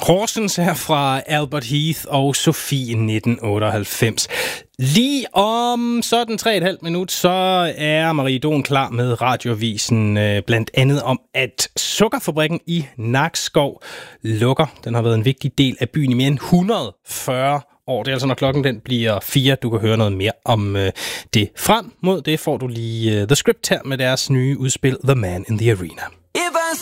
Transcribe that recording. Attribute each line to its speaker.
Speaker 1: Horsens her fra Albert Heath og Sofie 1998. Lige om sådan 3,5 minut, så er Marie Dohn klar med radioavisen, blandt andet om, at sukkerfabrikken i Nakskov lukker. Den har været en vigtig del af byen i mere end 140 år. Det er altså, når klokken den bliver 4. Du kan høre noget mere om det. Frem mod det får du lige The Script her med deres nye udspil The Man in the Arena.